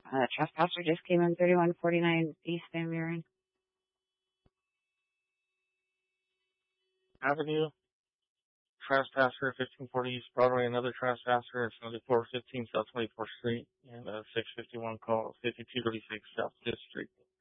Trespasser just came in 3149 East Van Buren. Avenue. Trespasser, 1540 East Broadway. Another trespasser, 7415 South 24th Street. And 651 call, 5236 South 5th Street.